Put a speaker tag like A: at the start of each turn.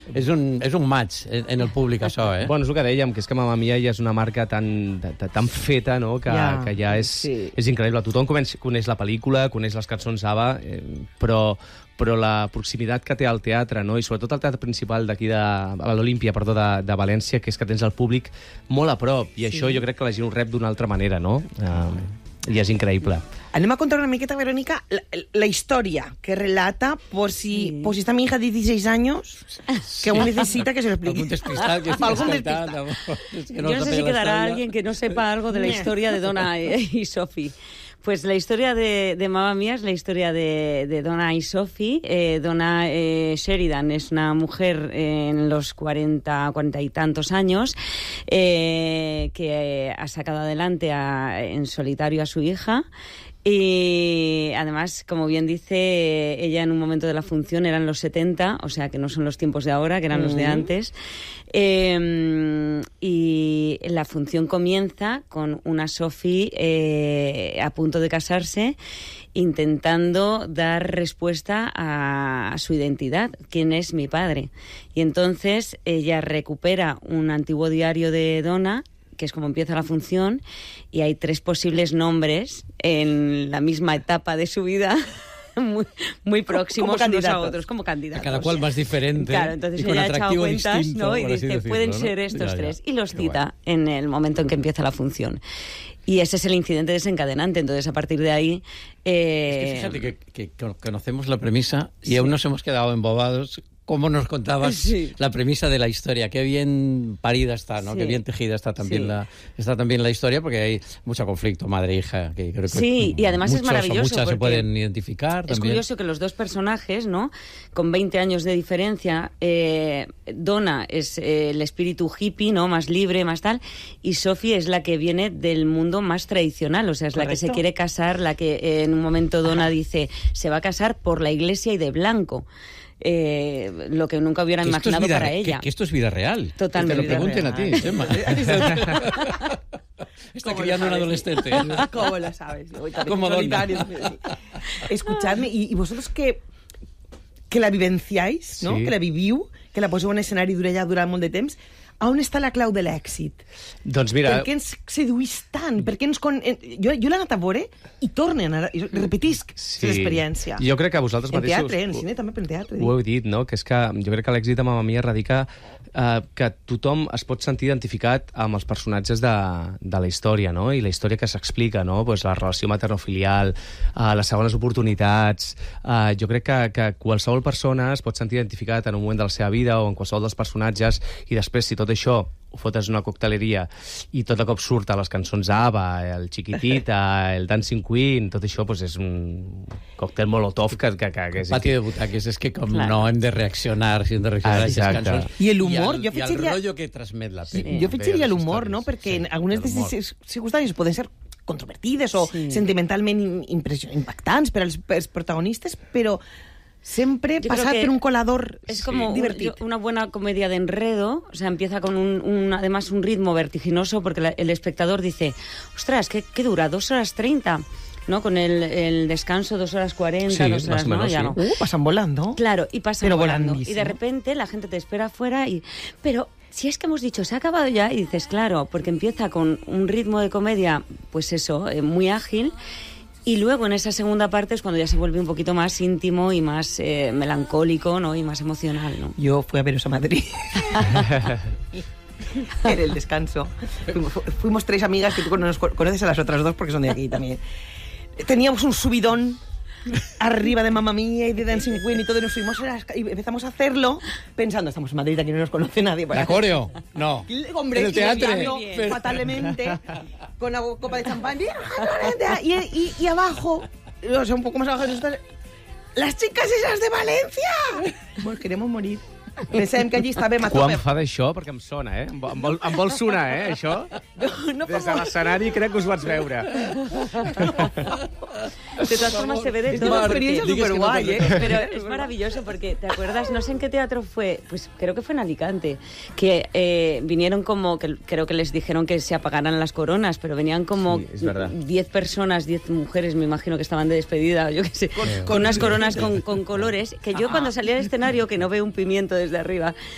A: És un match en el públic, això, eh?
B: Bueno, és el que dèiem, que és que Mamma Mia ja és una marca tan feta, no?, que ja és increïble. Tothom coneix la pel·lícula, coneix les cançons ABBA, però la proximitat que té al teatre, no?, i sobretot el teatre principal d'aquí a l'Olímpia, de València, que és que tens el públic molt a prop, i això jo crec que la gent ho rep d'una altra manera, no? I és increïble.
C: Anem a contar una miqueta, Verónica, la historia que relata por si está mi hija de 16 años, que aún necesita que se lo explique.
A: Algún despistat que estic escoltant.
D: Yo no sé si quedará alguien que no sepa algo de la historia de Donna y Sophie. Pues la historia de Mamma Mia es la historia de Donna y Sophie. Donna Sheridan es una mujer en los 40 y tantos años que ha sacado adelante en solitario a su hija. Y además, como bien dice, ella en un momento de la función eran los 70, o sea que no son los tiempos de ahora, que eran los de antes. Y la función comienza con una Sophie a punto de casarse, intentando dar respuesta a su identidad, quién es mi padre. Y entonces ella recupera un antiguo diario de Donna, que es como empieza la función, y hay 3 posibles nombres en la misma etapa de su vida, muy próximos unos a otros, como candidatos.
A: Cada cual más diferente.
D: Claro, entonces ella ha echado cuentas, ¿no?, y dice, pueden ser estos 3, y los cita en el momento en que empieza la función. Y ese es el incidente desencadenante. Entonces, a partir de ahí...
A: Es que fíjate que conocemos la premisa y aún nos hemos quedado embobados. ¿Cómo nos contabas la premisa de la historia? Qué bien parida está, ¿no? Qué bien tejida está también la historia, porque hay mucho conflicto madre-hija. Que creo que
D: y además es maravilloso.
A: Muchas se pueden identificar también.
D: Es curioso que los dos personajes, ¿no?, con 20 años de diferencia, Donna es el espíritu hippie, ¿no?, más libre, más tal, y Sophie es la que viene del mundo más tradicional, o sea, es la que se quiere casar, la que en un momento Donna dice, se va a casar por la iglesia y de blanco. Lo que nunca hubiera imaginado para ella.
A: Que esto es vida real.
D: Totalmente.
A: Que te lo pregunten a ti, Gemma. Está criando un adolescente.
C: ¿Cómo lo sabes?
A: Como Donna.
C: Escuchadme, y vosotros que la vivenciáis, no? Que la viviu, que la poseu en escenari durant molt de temps, on està la clau de l'èxit?
B: Doncs mira...
C: Per què ens seduís tant? Per què ens jo l'he anat a veure i tornen, i repetisc l'experiència.
B: Jo crec que vosaltres mateixos...
C: En teatre, en cine també, però en teatre.
B: Ho heu dit, no? Que és que jo crec que l'èxit de Mamma Mia radica que tothom es pot sentir identificat amb els personatges de la història, no? I la història que s'explica, no? Pues la relació materno-filial, les segones oportunitats... Jo crec que qualsevol persona es pot sentir identificat en un moment de la seva vida o en qualsevol dels personatges, i després, si tot això ho fotes en una cocteleria i tot de cop surt a les cançons ABBA, el Chiquitita, el Dancing Queen, tot això pues, és un còctel molotov que és...
A: Pati de butaques, és que com no hem de reaccionar, si hem de reaccionar a aquestes cançons.
C: I l'humor,
A: jo afegiria... I el rotllo que transmet la pel·li.
C: Jo afegiria l'humor, no? Perquè en algunes d'aquestes circumstàncies poden ser controvertides o sentimentalment impactants per als protagonistes, però siempre pasar por un colador
D: es como
C: divertido.
D: Una buena comedia de enredo, o sea, empieza con además un ritmo vertiginoso, porque el espectador dice, ostras, ¿qué dura? 2 horas 30, ¿no? Con el descanso 2 horas 40, 2 horas, ¿no? Ya no.
C: Pasan volando.
D: Claro, y pasan volando. Y de repente la gente te espera afuera pero si es que hemos dicho, se ha acabado ya, y dices, claro, porque empieza con un ritmo de comedia, pues eso, muy ágil. Y luego en esa segunda parte es cuando ya se vuelve un poquito más íntimo y más melancólico, ¿no? Y más emocional, ¿no?
C: Yo fui a veros a Madrid. Era el descanso. Fuimos 3 amigas que tú conoces a las otras 2 porque son de aquí también. Teníamos un subidón arriba de Mamma Mia y de Dancing Queen y todo, y nos fuimos y empezamos a hacerlo pensando, estamos en Madrid, aquí no nos conoce nadie.
A: ¿La coreo? No.
C: Hombre,
A: ¿En el teatro?
C: Fatalmente, con una copa de champán, y abajo, o sea, un poco más abajo de nosotros, ¡las chicas esas de Valencia! Bueno, queremos morir. Pensem que allí estàvem a tope.
B: Quan fa d'això? Perquè em sona, Em vol sonar, això?
C: No,
B: des de l'escenari crec que us vaig veure.
D: De todas formas se ve de todo.
C: Es una experiencia súper guay,
D: Pero es maravilloso porque, ¿te acuerdas? No sé en qué teatro fue, pues creo que fue en Alicante, que vinieron como, que creo que les dijeron que se apagaran las coronas, pero venían como 10 personas, 10 mujeres, me imagino que estaban de despedida, yo qué sé, con unas coronas con colores, que yo cuando salí al escenario, que no veo un pimiento desde arriba,